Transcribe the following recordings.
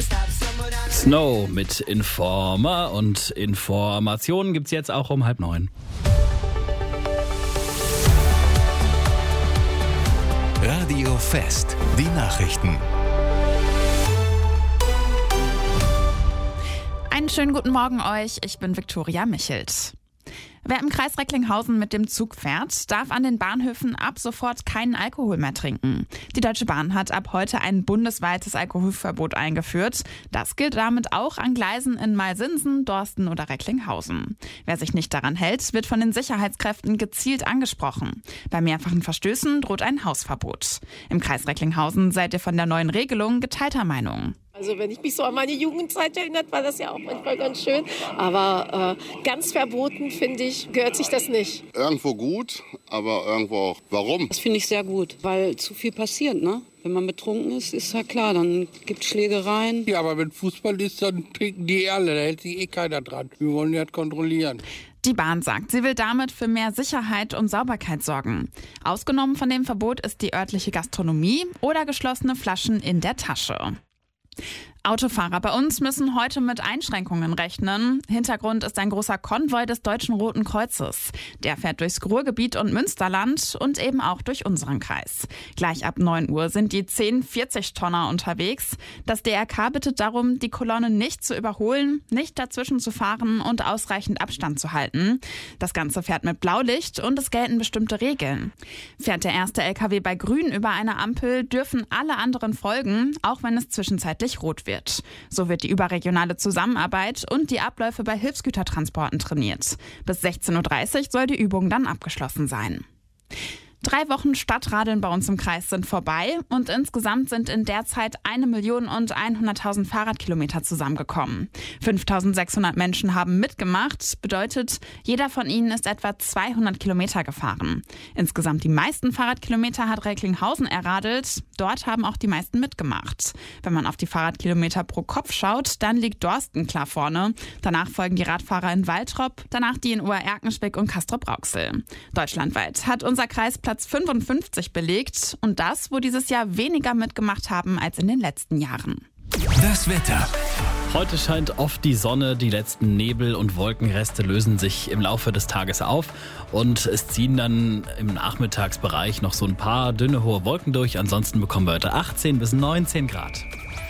Snow mit Informer und Informationen gibt's jetzt auch um 8:30. Radio Fest, die Nachrichten. Einen schönen guten Morgen euch, ich bin Viktoria Michelt. Wer im Kreis Recklinghausen mit dem Zug fährt, darf an den Bahnhöfen ab sofort keinen Alkohol mehr trinken. Die Deutsche Bahn hat ab heute ein bundesweites Alkoholverbot eingeführt. Das gilt damit auch an Gleisen in Malsinsen, Dorsten oder Recklinghausen. Wer sich nicht daran hält, wird von den Sicherheitskräften gezielt angesprochen. Bei mehrfachen Verstößen droht ein Hausverbot. Im Kreis Recklinghausen seid ihr von der neuen Regelung geteilter Meinung. Also wenn ich mich so an meine Jugendzeit erinnert, war das ja auch manchmal ganz schön. Aber ganz verboten, finde ich, gehört sich das nicht. Irgendwo gut, aber irgendwo auch. Warum? Das finde ich sehr gut, weil zu viel passiert, ne? Wenn man betrunken ist, ist ja klar, dann gibt es Schlägereien. Ja, aber wenn Fußball ist, dann trinken die alle, da hält sich eh keiner dran. Wir wollen die halt kontrollieren. Die Bahn sagt, sie will damit für mehr Sicherheit und Sauberkeit sorgen. Ausgenommen von dem Verbot ist die örtliche Gastronomie oder geschlossene Flaschen in der Tasche. Autofahrer bei uns müssen heute mit Einschränkungen rechnen. Hintergrund ist ein großer Konvoi des Deutschen Roten Kreuzes. Der fährt durchs Ruhrgebiet und Münsterland und eben auch durch unseren Kreis. Gleich ab 9 Uhr sind die 10 40-Tonner unterwegs. Das DRK bittet darum, die Kolonne nicht zu überholen, nicht dazwischen zu fahren und ausreichend Abstand zu halten. Das Ganze fährt mit Blaulicht und es gelten bestimmte Regeln. Fährt der erste LKW bei Grün über eine Ampel, dürfen alle anderen folgen, auch wenn es zwischenzeitlich rot wird. So wird die überregionale Zusammenarbeit und die Abläufe bei Hilfsgütertransporten trainiert. Bis 16:30 Uhr soll die Übung dann abgeschlossen sein. 3 Wochen Stadtradeln bei uns im Kreis sind vorbei und insgesamt sind in der Zeit 1.100.000 Fahrradkilometer zusammengekommen. 5.600 Menschen haben mitgemacht, bedeutet, jeder von ihnen ist etwa 200 Kilometer gefahren. Insgesamt die meisten Fahrradkilometer hat Recklinghausen erradelt, dort haben auch die meisten mitgemacht. Wenn man auf die Fahrradkilometer pro Kopf schaut, dann liegt Dorsten klar vorne. Danach folgen die Radfahrer in Waltrop, danach die in Ober-Erkenschwick und Castrop-Rauxel. Deutschlandweit hat unser Kreis Platz 55 belegt und das, wo dieses Jahr weniger mitgemacht haben als in den letzten Jahren. Das Wetter. Heute scheint oft die Sonne, die letzten Nebel- und Wolkenreste lösen sich im Laufe des Tages auf und es ziehen dann im Nachmittagsbereich noch so ein paar dünne, hohe Wolken durch. Ansonsten bekommen wir heute 18 bis 19 Grad.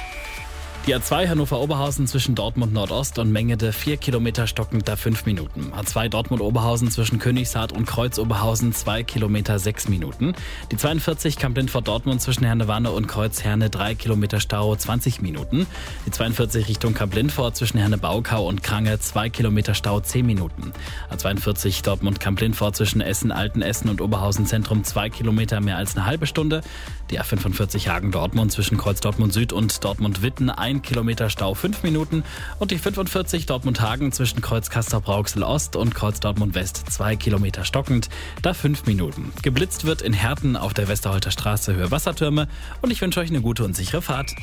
Die A2 Hannover-Oberhausen zwischen Dortmund Nordost und Mengede 4 Kilometer stockend da 5 Minuten. A2 Dortmund-Oberhausen zwischen Königshardt und Kreuz-Oberhausen 2 Kilometer 6 Minuten. Die 42 Kamp-Lindfort Dortmund zwischen Herne-Wanne und Kreuz-Herne 3 Kilometer Stau 20 Minuten. Die 42 Richtung Kamp-Lindfort zwischen Herne-Baukau und Krange 2 Kilometer Stau 10 Minuten. A42 Dortmund-Kamp-Lindfort zwischen Essen-Altenessen und Oberhausen Zentrum 2 Kilometer mehr als eine halbe Stunde. Die A45 Hagen-Dortmund zwischen Kreuz Dortmund Süd und Dortmund-Witten 1 Kilometer Stau 5 Minuten und die 45 Dortmund-Hagen zwischen Kreuz Castrop-Rauxel Ost und Kreuz Dortmund West 2 Kilometer stockend, da 5 Minuten. Geblitzt wird in Herten auf der Westerholter Straße Höhe Wassertürme und ich wünsche euch eine gute und sichere Fahrt.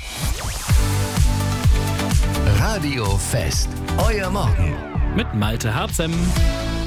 Radio Fest, euer Morgen. Mit Malte Harzem.